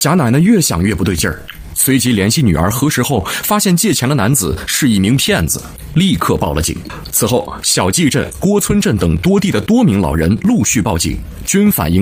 贾奶奶越想越不对劲儿，随即联系女儿核实后，发现借钱的男子是一名骗子，立刻报了警。此后，小季镇、郭村镇等多地的多名老人陆续报警，均反映